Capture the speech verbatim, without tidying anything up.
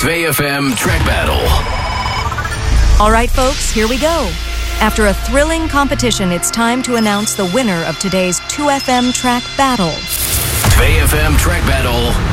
two F M Track Battle. All right, folks, here we go. After a thrilling competition, it's time to announce the winner of today's two F M Track Battle. two F M Track Battle